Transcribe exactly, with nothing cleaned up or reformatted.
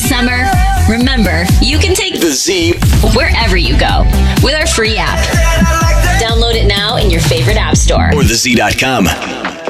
summer, remember, you can take The Z wherever you go with our free app. Download it now in your favorite app store. or the Z dot com.